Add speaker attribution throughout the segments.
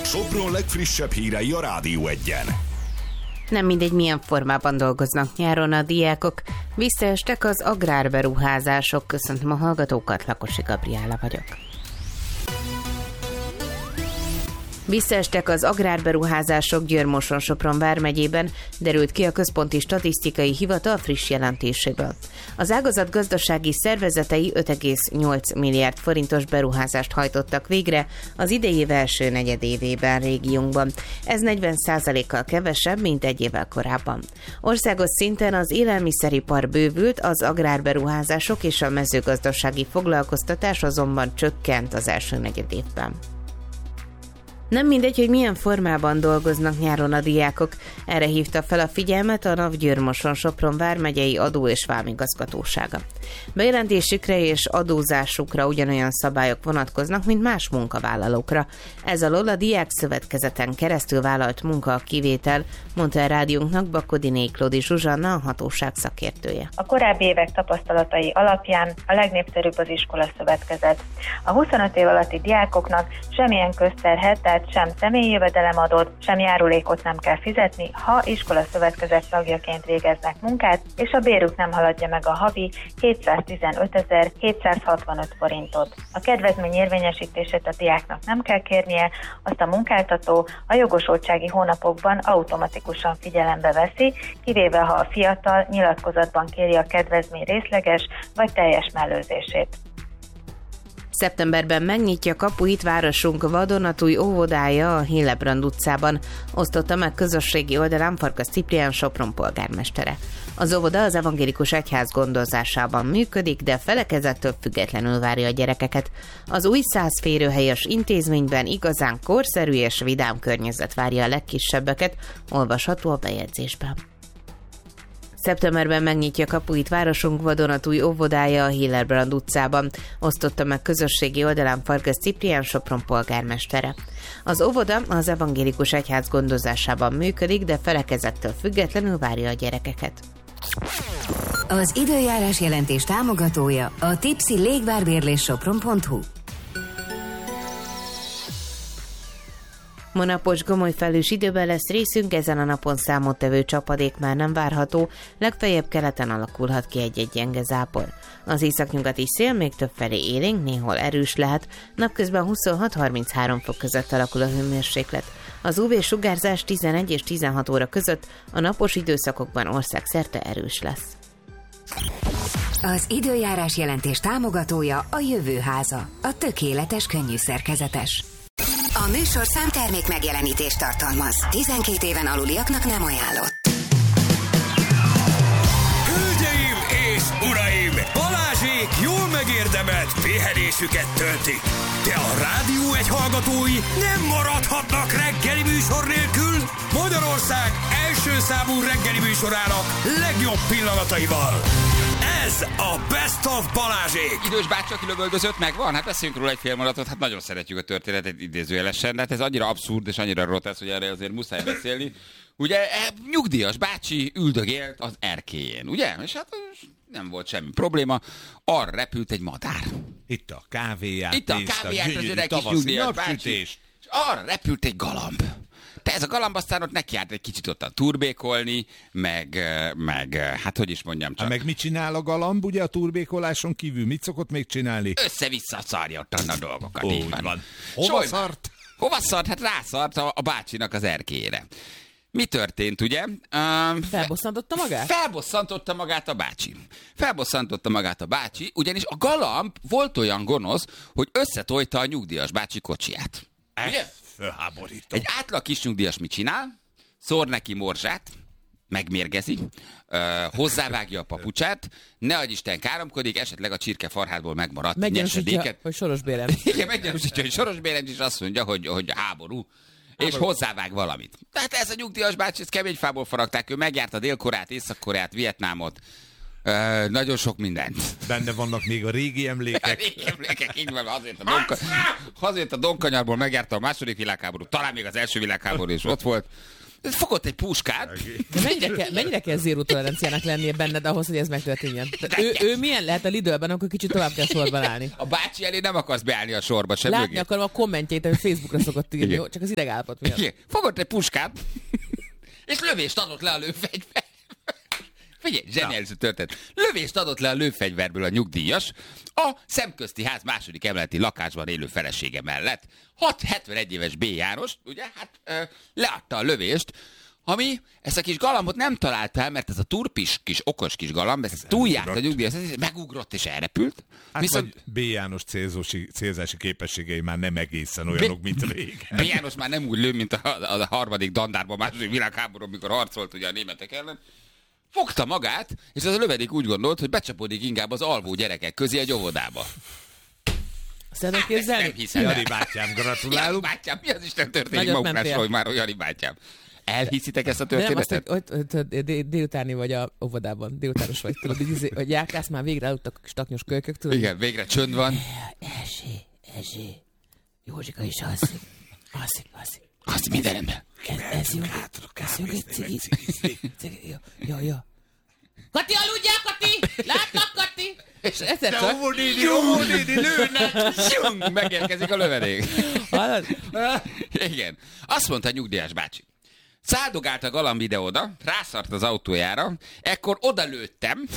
Speaker 1: Sopron legfrissebb hírei a Rádió Egyen.
Speaker 2: Nem mindegy, milyen formában dolgoznak nyáron a diákok. Visszaestek az agrárberuházások. Köszöntöm a hallgatókat, Lakosi Gabriella vagyok. Visszaestek az agrárberuházások Győr-Moson-Sopron vármegyében, derült ki a Központi Statisztikai Hivatal friss jelentéséből. Az ágazat gazdasági szervezetei 5,8 milliárd forintos beruházást hajtottak végre az idei év első negyedévében régiónkban. Ez 40%-kal kevesebb, mint egy évvel korábban. Országos szinten az élelmiszeripar bővült, az agrárberuházások és a mezőgazdasági foglalkoztatás azonban csökkent az első negyedévben. Nem mindegy, hogy milyen formában dolgoznak nyáron a diákok. Erre hívta fel a figyelmet a NAV Győr-Moson-Sopron vármegyei adó- és vámigazgatósága. Bejelentésükre és adózásukra ugyanolyan szabályok vonatkoznak, mint más munkavállalókra. Ez alól a diákszövetkezeten keresztül vállalt munka a kivétel, mondta a rádiónknak Bakodiné Klódi Zsuzsanna, a hatóság szakértője.
Speaker 3: A korábbi évek tapasztalatai alapján a legnépszerűbb az iskolaszövetkezet. A 25 év alatti diákoknak semmilyen közterhet, tehát sem személyi jövedelemadót, sem járulékot nem kell fizetni, ha iskolaszövetkezet tagjaként végeznek munkát, és a bérük nem haladja meg a havi 715.765 forintot. A kedvezmény érvényesítését a diáknak nem kell kérnie, azt a munkáltató a jogosultsági hónapokban automatikusan figyelembe veszi, kivéve ha a fiatal nyilatkozatban kéri a kedvezmény részleges vagy teljes mellőzését.
Speaker 2: Szeptemberben megnyitja kapuit városunk vadonatúj óvodája a Hillebrand utcában, osztotta meg közösségi oldalán Farkas Ciprián Sopron polgármestere. Az óvoda az evangélikus egyház gondozásában működik, de felekezettől függetlenül várja a gyerekeket. Az új 100 férőhelyes intézményben igazán korszerű és vidám környezet várja a legkisebbeket, olvasható a bejegyzésben. Szeptemberben megnyitja kapuit városunk vadonatúj óvodája a Hillebrand utcában, osztotta meg közösségi oldalán Farkas Ciprián Sopron polgármestere. Az óvoda az evangélikus egyház gondozásában működik, de felekezettől függetlenül várja a gyerekeket.
Speaker 4: Az időjárás jelentés támogatója a Tipsy légvárbérléssopron.hu.
Speaker 2: Ma napos gomoly felhős időben lesz részünk, ezen a napon számottevő csapadék már nem várható, legfeljebb keleten alakulhat ki egy-egy gyenge zápor. Az északnyugati szél még többfelé élénk, néhol erős lehet, napközben 26-33 fok között alakul a hőmérséklet. Az UV-sugárzás 11 és 16 óra között a napos időszakokban országszerte erős lesz.
Speaker 4: Az időjárás jelentés támogatója a Jövőháza, a tökéletes könnyű szerkezetes. A műsorszám termék megjelenítést tartalmaz. 12 éven aluliaknak nem ajánlott.
Speaker 5: Hölgyeim és uraim! Balázsék jól megérdemelt pihenésüket töltik. De a Rádió Egy hallgatói nem maradhatnak reggeli műsor nélkül. Magyarország első számú reggeli műsorának legjobb pillanataival. Ez a Best of Balázsék!
Speaker 6: Idős bácsi, aki lövöldözött, megvan? Hát beszéljünk róla egy fél mondatot, hát nagyon szeretjük a történetet idézőjelesen, de hát ez annyira abszurd és annyira rotesz, hogy erre azért muszáj beszélni. Ugye nyugdíjas bácsi üldögélt az erkélyén, ugye? És hát nem volt semmi probléma, arra repült egy madár.
Speaker 7: Itt a kávéját,
Speaker 6: az öreg kis nyugdíjas bácsi, és arra repült egy galamb. De ez a galamb aztán ott nekiállt egy kicsit ottan turbékolni, meg hát hogy is mondjam csak.
Speaker 7: Meg mit csinál a galamb, ugye a turbékoláson kívül? Mit szokott még csinálni?
Speaker 6: Össze-vissza szarja ottan a dolgokat.
Speaker 7: Úgy van. Hova szart?
Speaker 6: Hova szart? Hát rászart a bácsinak az erkélyére. Mi történt, ugye?
Speaker 8: Felbosszantotta magát?
Speaker 6: Felbosszantotta magát a bácsi, ugyanis a galamb volt olyan gonosz, hogy összetojta a nyugdíjas bácsi kocsiját. Ugye?
Speaker 7: Fölháborító.
Speaker 6: Egy átlag kis nyugdíjas mit csinál? Szór neki morzsát, megmérgezi, hozzávágja a papucsát, ne adj Isten káromkodik, esetleg a csirke farhádból megmaradt nyesedéket.
Speaker 8: Hogy Soros Bélem.
Speaker 6: Igen, meggyanúsítja, hogy Soros Bélem is azt mondja, hogy háború. És hozzávág valamit. Tehát ez a nyugdíjas bácsi, ezt kemény fából faragták, ő megjárt a Dél-Koreát, Észak-Koreát, Vietnámot, Nagyon sok mindent.
Speaker 7: Benne vannak még a régi emlékek.
Speaker 6: Régi emlékek, így van, azért a Donkanyarból megjárta a második világháború, talán még az első világháború is ott volt. Fogott egy puskát.
Speaker 8: De mennyire kell zéró toleranciának lennie benned ahhoz, hogy ez megtörténjen? Ő milyen lehet a Lidlben, akkor kicsit tovább kell sorban állni?
Speaker 6: A bácsi elé nem akarsz beállni a sorba, sem
Speaker 8: látni
Speaker 6: mögé.
Speaker 8: akarom a kommentjeit, amit Facebookra szokott írni, jó? Csak az idegállapot miatt.
Speaker 6: Igen. Fogott egy puskát, és lövést adott le a lőfegyver. Figyelj, zseniális történet. Lövést adott le a lőfegyverből a nyugdíjas a Szemközti Ház második emeleti lakásban élő felesége mellett. 71 éves B. János, ugye, leadta a lövést, ami ezt a kis galambot nem találta el, mert ez a turpis kis, okos kis galamb, ez túljárt a nyugdíjas, megugrott és elrepült.
Speaker 7: Hát viszont B. János célzási képességei már nem egészen olyanok, mint régen.
Speaker 6: B. János már nem úgy lő, mint a harmadik dandárban, második világháború, amikor harcolt ugye a németek ellen. Fogta magát, és az a lövedék úgy gondolt, hogy becsapodik inkább az alvó gyerekek közé egy óvodába.
Speaker 8: Szeretem képzelni?
Speaker 6: Nem hiszem.
Speaker 7: Jani bátyám, gratulálok.
Speaker 6: Jani bátyám, mi az Isten történik maguknásról, hogy már Jani bátyám. Elhiszitek ezt a történetet?
Speaker 8: Nem, délutáni vagy a óvodában, délutános vagy, tudod, hogy járkálsz, már végre aludtak a kis taknyos kölykök, tudod?
Speaker 6: Igen, végre csönd van.
Speaker 8: Erzsé, Józsika is alszik.
Speaker 6: Azt minden ember.
Speaker 8: Ez jó. Köszönjük egy cigit. Jó. Kati, aludjál, Kati! Látlak, Kati! És egyszer csak...
Speaker 6: Óvónéni, lőnek! Megérkezik a lövedék. Igen. Azt mondta a nyugdíjas bácsi. Száldogált a galamb ide-oda, rászart az autójára, ekkor odalőttem,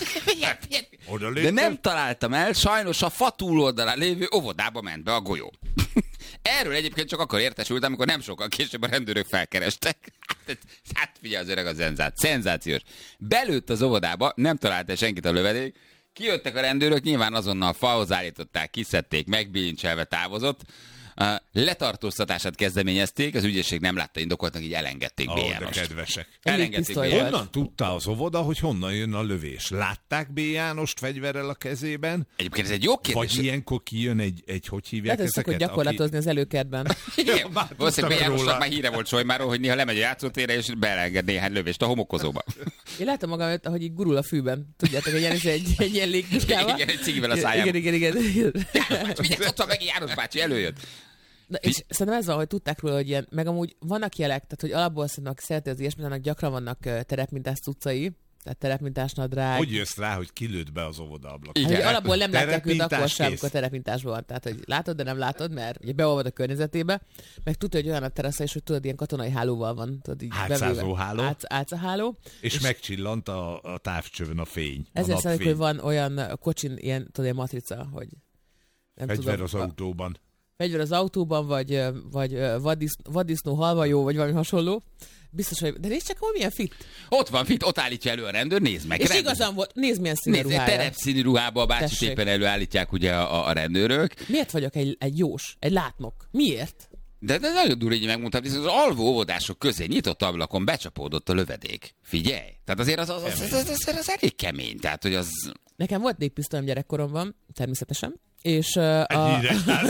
Speaker 6: de nem találtam el, sajnos a fa túloldalán lévő óvodába ment be a golyó. Erről egyébként csak akkor értesültem, amikor nem sokkal később a rendőrök felkerestek. Hát figyelj, az öreg a szenzációs. Belőtt az óvodába, nem találta senkit a lövedék, kijöttek a rendőrök, nyilván azonnal falhoz állították, kiszedték, megbilincselve távozott. Letartóztatását kezdeményezték, az ügyészség nem látta indokoltnak, így elengedték B. Jánost.
Speaker 7: De kedvesek.
Speaker 6: Elengedték B. Jánost.
Speaker 7: Honnan tudta az óvoda, hogy honnan jön a lövés? Látták B. Jánost fegyverrel a kezében?
Speaker 6: Egyébként ez egy jó kérdés.
Speaker 7: Vagy ilyenkor kijön egy hogy hívják
Speaker 8: ezeket? Lehet, hogy gyakorlatozni az előkertben.
Speaker 6: Igen, valószínűleg B. Jánosnak már híre volt Solymáról, hogy néha lemegy a játszótérre, és beelenged néhány lövést a homokozóba.
Speaker 8: Én látom magam, hogy így gurul a fűben. Tudjátok, hogy egy ilyen légpuskával.
Speaker 6: Igen, egy cigivel a szájában.
Speaker 8: Igen.
Speaker 6: Figyelj, ott van meg János bácsi, előjött.
Speaker 8: Na, és szerintem ez van, hogy tudták róla, hogy ilyen, meg amúgy vannak jelek, tehát hogy alapból szerintem, aki szereti az ilyesmit, annak gyakran vannak terepmintás cuccai, tehát terepmintás nadrág.
Speaker 7: Hogy jössz rá, hogy kilőtt be az óvoda ablakon?
Speaker 8: Hát, alapból nem látják őt akkor sem, amikor terepintásban van. Tehát, hogy látod, de nem látod, mert ugye beolvad a környezetébe, meg tudja, hogy olyan a terasza, és hogy tudod, ilyen katonai hálóval van. Tudod, így
Speaker 7: átszázó háló.
Speaker 8: Átszaháló.
Speaker 7: És megcsillant a távcsövön a fény.
Speaker 8: Ezért szeretik, hogy van olyan kocsin, ilyen, tudod, ilyen matrica, hogy nem
Speaker 7: fegyver
Speaker 8: tudom,
Speaker 7: az autóban.
Speaker 8: Fegyver az autóban, vagy vaddisznó halvajó, vagy valami hasonló. Biztos, hogy... De nézd csak, hogy milyen fit.
Speaker 6: Ott van fit, ott állítja elő a rendőr, nézd meg.
Speaker 8: És igazán volt, nézd milyen színű ruhája.
Speaker 6: Terepszínű ruhába a bácsit éppen előállítják ugye a rendőrök.
Speaker 8: Miért vagyok egy jós, egy látnok? Miért?
Speaker 6: De nagyon durva, így megmondtam, hogy az alvó óvodások közé nyitott ablakon becsapódott a lövedék. Figyelj! Tehát azért az elég kemény. Tehát, hogy az...
Speaker 8: Nekem volt légpisztolyom gyerekkoromban, természetesen. És
Speaker 7: nem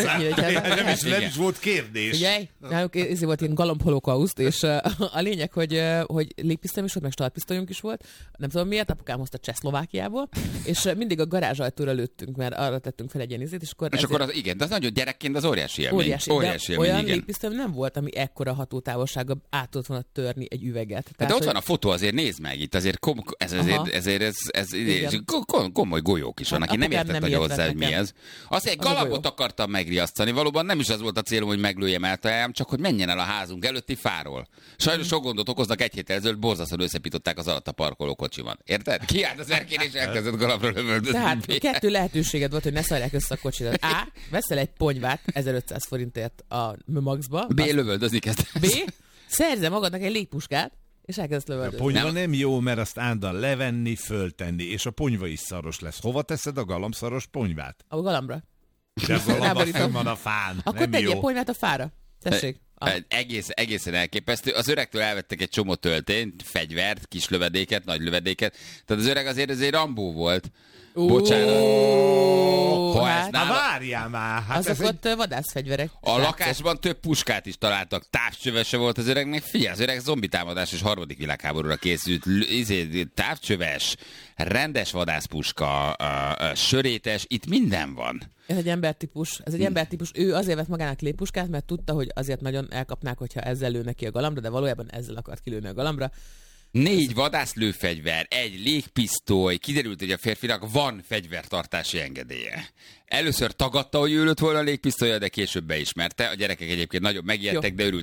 Speaker 7: is volt kérdés.
Speaker 8: Figyelj, náluk ez volt ilyen galambholokauszt, és a lényeg, hogy légpisztolyom is volt, meg startpisztolyunk is volt. Nem tudom miért, apukám hozta Csehszlovákiából, és mindig a garázsajtóra lőttünk, mert arra tettünk fel egy ilyen izét, és akkor
Speaker 6: az, igen, de az nagyon gyerekként az óriási élmény.
Speaker 8: Óriási élmény, olyan légpisztolyom nem volt, ami ekkora hatótávolsággal át tudott volna törni egy üveget.
Speaker 6: De ott van a fotó, azért nézd meg itt, azért ez komoly golyók is van, aki nem értett nagyon hozzá, hogy mi ez. Azt egy galambot akartam megriasztani, valóban nem is az volt a célom, hogy meglőjem el, csak hogy menjen el a házunk előtti fáról. Sajnos sok gondot okoznak, egy héttel ezelőtt borzasztóan összepították az alatt a parkoló kocsiban. Érted? Kiállt az erkén és elkezdett galambra lövöldözni.
Speaker 8: Tehát 2 lehetőséged volt, hogy ne szarják össze a kocsidat. A. Veszel egy ponyvát 1500 forintért a Maxba.
Speaker 6: B. Lövöldözni kezdesz.
Speaker 8: B. Szerze magadnak egy légpuskát, és elkezdesz lövöldözni.
Speaker 7: A ponyva nem jó, mert azt ándal levenni, föltenni, és a ponyva is szaros lesz. Hova teszed a galambszaros ponyvát?
Speaker 8: A galambra.
Speaker 7: De a galamba van a fán.
Speaker 8: Akkor tegyél ponyvát a fára. Tessék.
Speaker 6: Egészen elképesztő. Az öregtől elvettek egy csomó töltényt, fegyvert, kis lövedéket, nagy lövedéket. Tehát az öreg azért Rambó volt.
Speaker 7: Várjál már! Hát
Speaker 8: azok ott vadászfegyverek.
Speaker 6: A lakásban több puskát is találtak, távcsövese volt az öregnek. Figyelj, az öreg zombitámadás és 3. világháborúra készült. Távcsöves, rendes vadászpuska, sörétes, itt minden van.
Speaker 8: Ez egy embertípus. Ő azért vett magának léppuskát, mert tudta, hogy azért nagyon elkapnák, hogyha ezzel lőnek ki a galambra, de valójában ezzel akart kilőni a galambra.
Speaker 6: 4 vadászlőfegyver, 1 légpisztoly, kiderült, hogy a férfinak van fegyvertartási engedélye. Először tagadta, hogy ő lőtt volna a légpisztolya, de később beismerte. A gyerekek egyébként nagyon megijedtek, de örültek,